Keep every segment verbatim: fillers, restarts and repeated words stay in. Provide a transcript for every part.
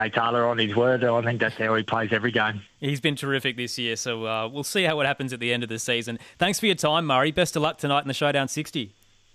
Taylor on his word. I think that's how he plays every game. He's been terrific this year, so uh, we'll see how it happens at the end of the season. Thanks for your time, Murray. Best of luck tonight in the Showdown sixty.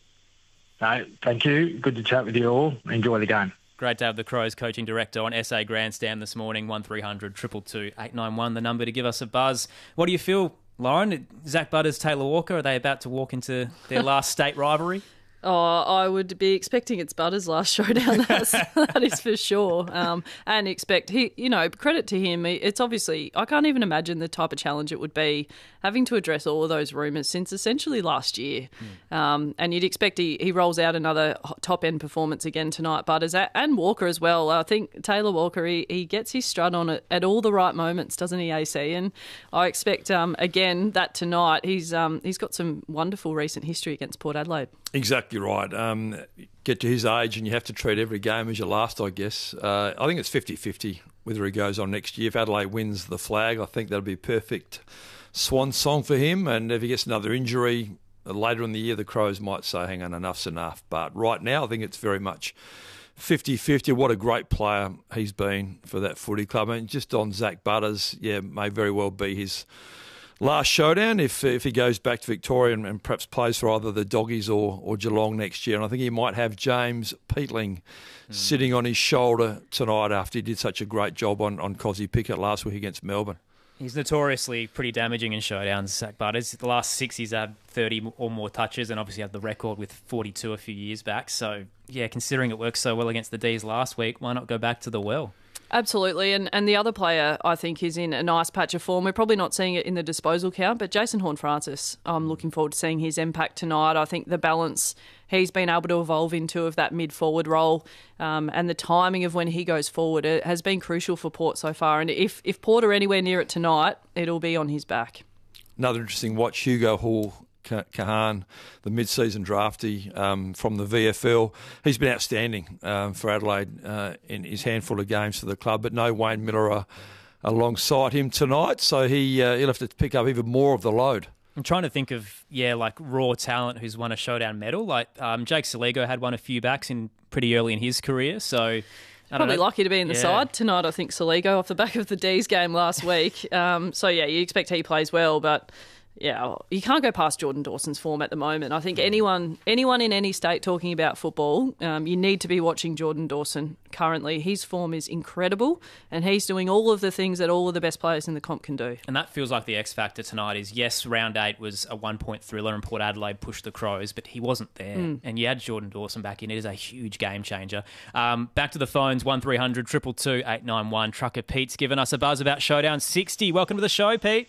No, thank you. Good to chat with you all. Enjoy the game. Great to have the Crows coaching director on S A Grandstand this morning. one three hundred two two two eight nine one, the number to give us a buzz. What do you feel, Lauren? Zach Butters, Taylor Walker, are they about to walk into their last state rivalry? Oh, I would be expecting it's Butters' last showdown. That's, that is for sure. Um, and expect he, you know, credit to him. It's obviously I can't even imagine the type of challenge it would be having to address all of those rumours since essentially last year. Mm. Um, and you'd expect he, he rolls out another top end performance again tonight. Butters and Walker as well. I think Taylor Walker he, he gets his strut on it at all the right moments, doesn't he, A C? And I expect um, again that tonight he's um, he's got some wonderful recent history against Port Adelaide. Exactly right. Um, get to his age and you have to treat every game as your last, I guess. Uh, I think it's fifty-fifty whether he goes on next year. If Adelaide wins the flag, I think that'll be a perfect swan song for him. And if he gets another injury later in the year, the Crows might say, hang on, enough's enough. But right now, I think it's very much fifty-fifty. What a great player he's been for that footy club. And just on Zach Butters, yeah, may very well be his last showdown if if he goes back to Victoria and, and perhaps plays for either the Doggies or, or Geelong next year. And I think he might have James Peatling mm. sitting on his shoulder tonight after he did such a great job on, on Cozzy Pickett last week against Melbourne. He's notoriously pretty damaging in showdowns, Zach Butters. The last six he's had thirty or more touches and obviously had the record with forty-two a few years back. So, yeah, considering it worked so well against the D's last week, why not go back to the well? Absolutely, and and the other player I think is in a nice patch of form. We're probably not seeing it in the disposal count, but Jason Horne-Francis, I'm looking forward to seeing his impact tonight. I think the balance he's been able to evolve into of that mid-forward role um, and the timing of when he goes forward it has been crucial for Port so far. And if, if Port are anywhere near it tonight, it'll be on his back. Another interesting watch, Hugo Hall Kahan, the mid-season draftee um, from the V F L. He's been outstanding um, for Adelaide uh, in his handful of games for the club, but no Wayne Miller uh, alongside him tonight, so he, uh, he'll have to pick up even more of the load. I'm trying to think of, yeah, like raw talent who's won a showdown medal. Like um, Jake Saligo had won a few backs in pretty early in his career, so I don't Probably know. lucky to be in the yeah. side tonight, I think, Saligo, off the back of the D's game last week. Um, so, yeah, you expect he plays well, but yeah, you can't go past Jordan Dawson's form at the moment. I think anyone anyone in any state talking about football, um, you need to be watching Jordan Dawson currently. His form is incredible, and he's doing all of the things that all of the best players in the comp can do. And that feels like the X factor tonight is, yes, round eight was a one-point thriller and Port Adelaide pushed the Crows, but he wasn't there. Mm. And you had Jordan Dawson back in. It is a huge game changer. Um, back to the phones, one three hundred two two two eight nine one. Trucker Pete's given us a buzz about Showdown sixty. Welcome to the show, Pete.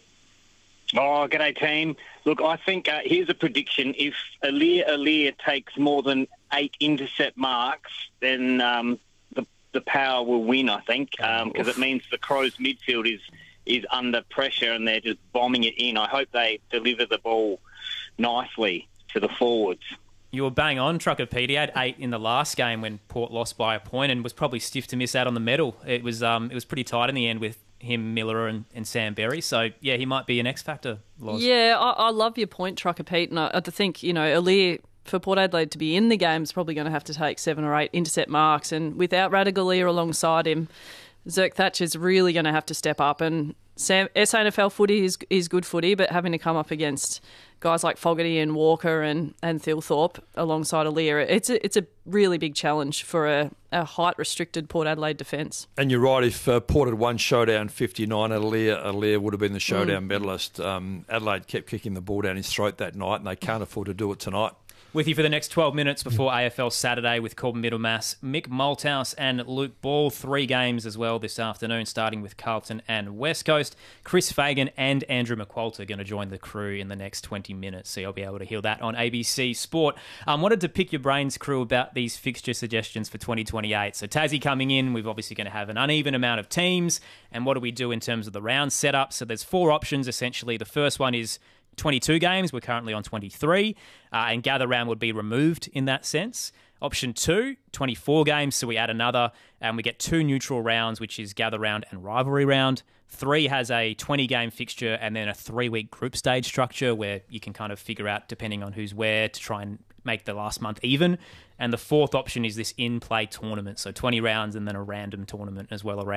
Oh, g'day, team. Look, I think uh, here's a prediction. If Aliir Aliir takes more than eight intercept marks, then um, the the power will win, I think, because um, it means the Crows' midfield is, is under pressure and they're just bombing it in. I hope they deliver the ball nicely to the forwards. You were bang on, Trucker Pete. He had eight in the last game when Port lost by a point and was probably stiff to miss out on the medal. It was um, it was pretty tight in the end with him, Miller and, and Sam Berry. So, yeah, he might be an X factor, Loz. Yeah, I, I love your point, Trucker Pete. And I, I think, you know, Aliir, for Port Adelaide to be in the game, is probably going to have to take seven or eight intercept marks. And without Radical Aliir alongside him, Zerk Thatcher's really going to have to step up. And Sam, S A N F L footy is is good footy, but having to come up against guys like Fogarty and Walker and, and Thilthorpe alongside Aliir, it's a, it's a really big challenge for a, a height-restricted Port Adelaide defence. And you're right, if uh, Port had won showdown fifty-nine, Aliir, Aliir would have been the showdown mm. medalist. Um, Adelaide kept kicking the ball down his throat that night, and they can't afford to do it tonight. With you for the next twelve minutes before A F L Saturday with Corbin Middlemass, Mick Malthouse and Luke Ball. Three games as well this afternoon, starting with Carlton and West Coast. Chris Fagan and Andrew McQualter are going to join the crew in the next twenty minutes, so you'll be able to hear that on A B C Sport. I um, wanted to pick your brains, crew, about these fixture suggestions for twenty twenty-eight. So Tassie coming in, we're obviously going to have an uneven amount of teams, and what do we do in terms of the round setup? So there's four options, essentially. The first one is twenty-two games. We're currently on twenty-three, uh, and gather round would be removed in that sense. Option two, twenty-four games, so we add another, and we get two neutral rounds, which is gather round and rivalry round. Three has a twenty-game fixture and then a three-week group stage structure where you can kind of figure out, depending on who's where, to try and make the last month even. And the fourth option is this in-play tournament, so twenty rounds and then a random tournament as well around.